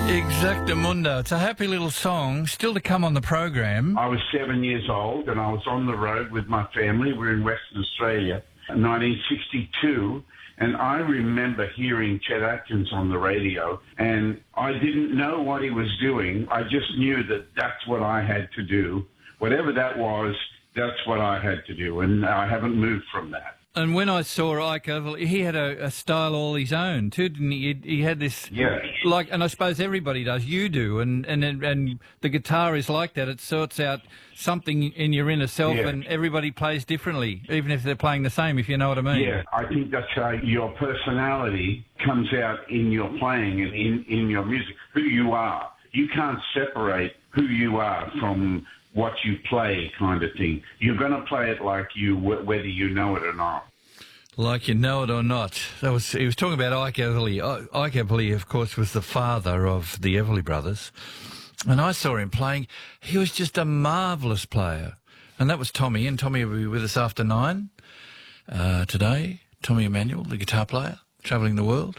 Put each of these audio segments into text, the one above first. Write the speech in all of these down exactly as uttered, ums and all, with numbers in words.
Exactamundo. It's a happy little song, still to come on the program. I was seven years old and I was on the road with my family. We were in Western Australia in nineteen sixty-two. And I remember hearing Chet Atkins on the radio, and I didn't know what he was doing. I just knew that that's what I had to do. Whatever that was, that's what I had to do, and I haven't moved from that. And when I saw Ike Everly, he had a, a style all his own too, didn't he? He, he had this, yeah. like, and I suppose everybody does. You do, and and and the guitar is like that. It sorts out something in your inner self, yeah. and everybody plays differently, even if they're playing the same. If you know what I mean? Yeah, I think that's how your personality comes out in your playing and in in your music. Who you are, you can't separate who you are from what you play, kind of thing. You're going to play it like you, whether you know it or not. Like you know it or not. That was he was talking about Ike Everly. Ike Everly, of course, was the father of the Everly brothers, and I saw him playing. He was just a marvellous player, and that was Tommy. And Tommy will be with us after nine uh, today. Tommy Emmanuel, the guitar player, travelling the world.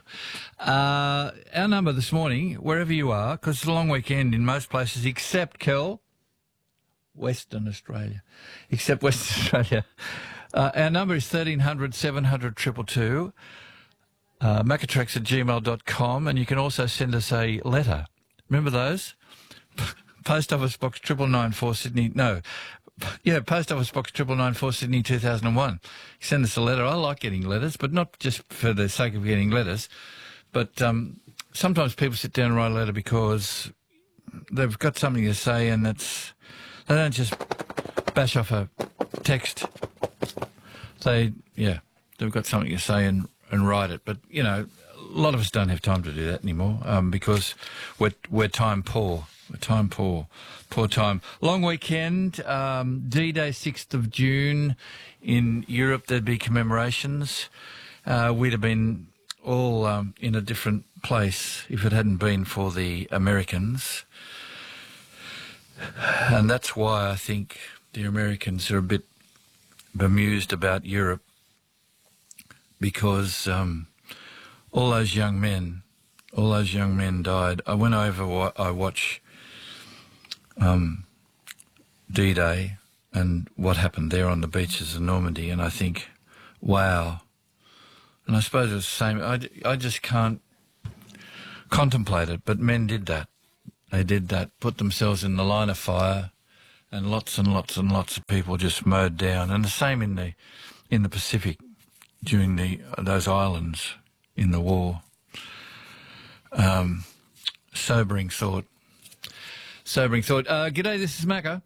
Uh, our number this morning, wherever you are, because it's a long weekend in most places except Kel. Western Australia, except Western Australia. Uh, our number is thirteen hundred, seven hundred, two two two, uh, macatrax at gmail dot com, and you can also send us a letter. Remember those? Post Office Box triple nine four Sydney, no, yeah, Post Office Box triple nine four Sydney two thousand one. Send us a letter. I like getting letters, but not just for the sake of getting letters, but um, sometimes people sit down and write a letter because they've got something to say, and it's they don't just bash off a text. They, yeah, they've got something to say and, and write it. But, you know, a lot of us don't have time to do that anymore um, because we're, we're time poor. We're time poor. Poor time. Long weekend, um, D-Day, sixth of June. In Europe, there'd be commemorations. Uh, we'd have been all um, in a different place if it hadn't been for the Americans. And that's why I think the Americans are a bit bemused about Europe, because um, all those young men, all those young men died. I went over, I watch um, D-Day and what happened there on the beaches of Normandy, and I think, wow. And I suppose it's the same. I, I just can't contemplate it, but men did that. They did that, put themselves in the line of fire, and lots and lots and lots of people just mowed down. And the same in the in the Pacific during the those islands in the war. Um, sobering thought. Sobering thought. Uh, g'day, this is Macca.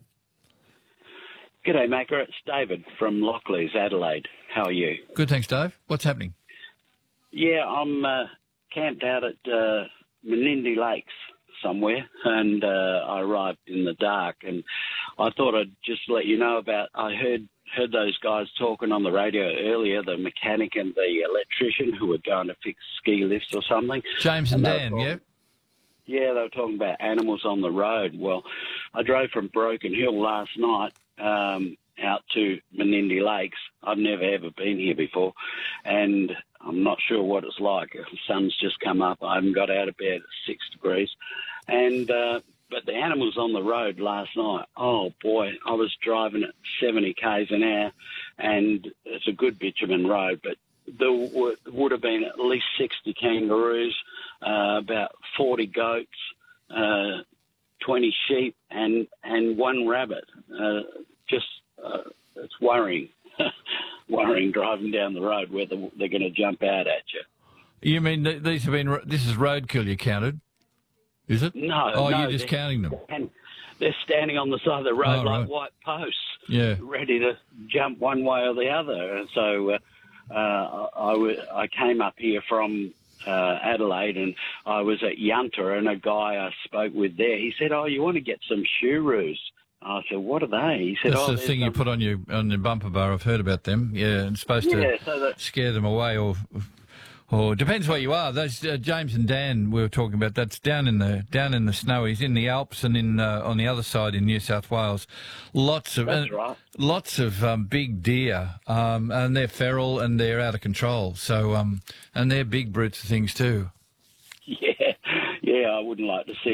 G'day, Macca. It's David from Lockleys, Adelaide. How are you? Good, thanks, Dave. What's happening? Yeah, I'm uh, camped out at uh, Menindee Lakes somewhere, and uh, I arrived in the dark, and I thought I'd just let you know about, I heard heard those guys talking on the radio earlier, the mechanic and the electrician who were going to fix ski lifts or something. James and, and Dan, talking, yeah? Yeah, they were talking about animals on the road. Well, I drove from Broken Hill last night um, out to Menindee Lakes. I've never, ever been here before, and I'm not sure what it's like. The sun's just come up. I haven't got out of bed at six degrees. And uh, but the animals on the road last night, oh, boy, I was driving at seventy kays an hour, and it's a good bitumen road, but there w- would have been at least sixty kangaroos, uh, about forty goats, uh, twenty sheep, and, and one rabbit. Uh, just, uh, it's worrying. worrying driving down the road whether they're going to jump out at you. You mean th- these have been, this is roadkill you counted, is it? No. Oh, no, you're just counting them. And they're standing on the side of the road oh, like right. white posts, yeah, ready to jump one way or the other. And so uh, uh, I, w- I came up here from uh, Adelaide, and I was at Yunta, and a guy I spoke with there, he said, oh, you want to get some shurus? I said, what are they? He said, That's oh, the thing some... you put on your on your bumper bar. I've heard about them. Yeah, it's supposed yeah, to so that... scare them away, or or depends where you are. Those uh, James and Dan we were talking about. That's down in the down in the snowies, in the Alps, and in uh, on the other side in New South Wales. Lots of That's uh, right. lots of um, big deer, um, and they're feral and they're out of control. So um, and they're big brutes of things too. Yeah, Yeah, I wouldn't like to see